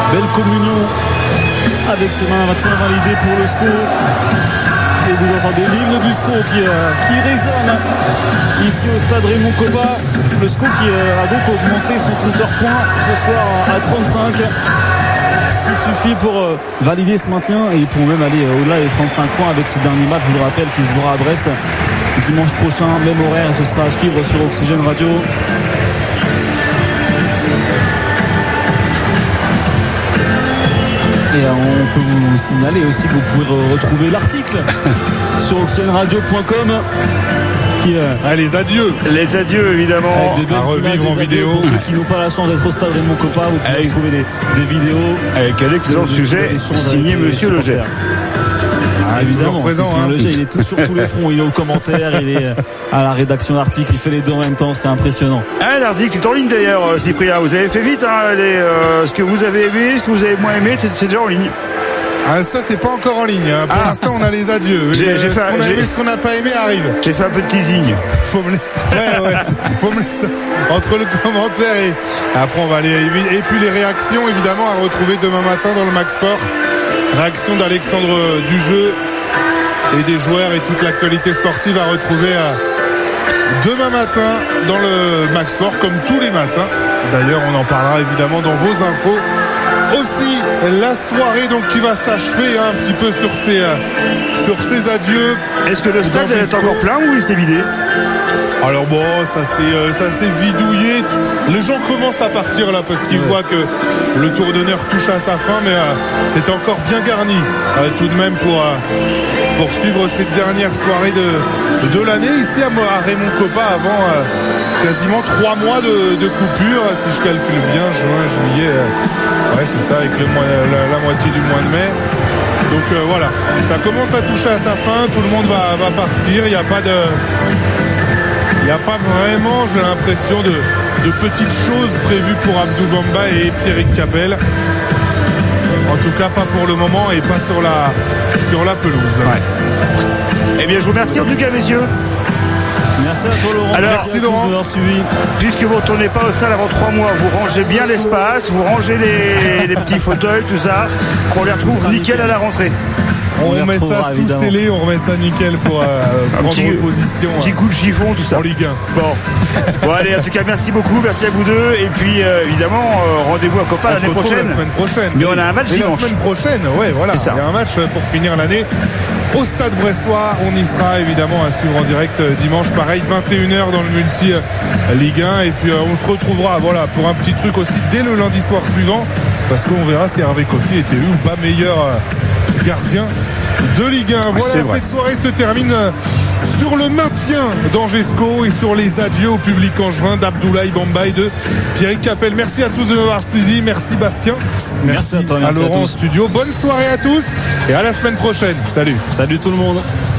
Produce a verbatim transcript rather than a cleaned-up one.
Belle communion avec ce maintien validé pour le S C O. Et vous entendez l'hymne du S C O qui, euh, qui résonne ici au stade Raymond Kopa. Le S C O qui euh, a donc augmenté son compteur points ce soir à trente-cinq. Ce qui suffit pour euh, valider ce maintien, et ils pourront même aller euh, au-delà des trente-cinq points avec ce dernier match, je vous le rappelle, qui se jouera à Brest dimanche prochain, même horaire, et ce sera à suivre sur Oxygène Radio. Et euh, on peut vous signaler aussi que vous pouvez retrouver l'article sur oxygène radio point com. Qui, euh, ah, les adieux les adieux évidemment à revivre en vidéo. Pour ceux qui n'ont pas la chance d'être au stade Raymond Kopa, vous pouvez avec, trouver des, des vidéos avec un excellent sujet signé Monsieur Leger. Ah, évidemment, présent, hein. Leger, il est tout, sur tous les fronts, il est aux commentaires, il est à la rédaction d'articles, il fait les deux en même temps, c'est impressionnant. Ah, l'article est en ligne d'ailleurs, Cyprien, vous avez fait vite, hein, les, euh, ce que vous avez aimé, ce que vous avez moins aimé, c'est, c'est déjà en ligne. Ah, ça c'est pas encore en ligne, hein. Pour ah. l'instant on a les adieux. J'ai, j'ai ce fait, qu'on a j'ai... aimé, ce qu'on n'a pas aimé arrive. J'ai fait un peu de teasing. Faut me... Ouais, ouais, faut me laisser... Entre le commentaire et après on va aller, et puis les réactions évidemment à retrouver demain matin dans le Max Sport. Réaction d'Alexandre Dujeu et des joueurs et toute l'actualité sportive à retrouver demain matin dans le Max Sport, comme tous les matins. D'ailleurs on en parlera évidemment dans vos infos. Aussi la soirée donc qui va s'achever hein, un petit peu sur ces euh, sur ces adieux. Est-ce que le stade est encore plein ou il s'est vidé? Alors bon, ça s'est euh, ça s'est vidouillé. Les gens commencent à partir là parce qu'ils ouais. voient que le tour d'honneur touche à sa fin, mais euh, c'est encore bien garni euh, tout de même pour euh, pour suivre cette dernière soirée de de l'année ici à, à Raymond Kopa avant euh, quasiment trois mois de, de coupure, si je calcule bien, juin, juillet. Euh, ouais, c'est ça, avec le mois, la, la moitié du mois de mai. Donc euh, voilà, ça commence à toucher à sa fin, tout le monde va, va partir, il n'y a pas de... Il n'y a pas vraiment, j'ai l'impression, de, de petites choses prévues pour Abdou Bamba et Pierrick Capel. En tout cas, pas pour le moment et pas sur la, sur la pelouse. Ouais. Eh bien, je vous remercie en tout cas, messieurs. Merci à toi Laurent. Alors, merci Laurent d'avoir suivi. Puisque vous ne retournez pas au stade avant trois mois, vous rangez bien l'espace, vous rangez les, les petits fauteuils, tout ça, qu'on les retrouve nickel à la rentrée. On, on met ça sous scellé, on remet ça nickel pour euh, prendre petit, position. Petit euh, coup de chiffon, tout ça. En Ligue un. Bon. Bon, allez, en tout cas, merci beaucoup, merci à vous deux. Et puis, euh, évidemment, euh, rendez-vous à Kopa l'année prochaine. La semaine prochaine. Mais on a un match dimanche. La semaine prochaine, ouais, voilà. Il y a un match pour finir l'année. Au stade brestois, on y sera évidemment à suivre en direct dimanche, pareil, vingt et une heures dans le multi Ligue un. Et puis, euh, on se retrouvera, voilà, pour un petit truc aussi dès le lundi soir suivant. Parce qu'on verra si Hervé Coffy était eu ou pas meilleur euh, gardien de Ligue un. Voilà, cette soirée se termine sur le maintien d'Angesco et sur les adieux au public angevin d'Abdoulaye Bamba et de Pierrick Capel. Merci à tous de m'avoir suivi. Merci Bastien. Merci, merci à, toi, merci à Laurent au studio. Bonne soirée à tous et à la semaine prochaine. Salut. Salut tout le monde.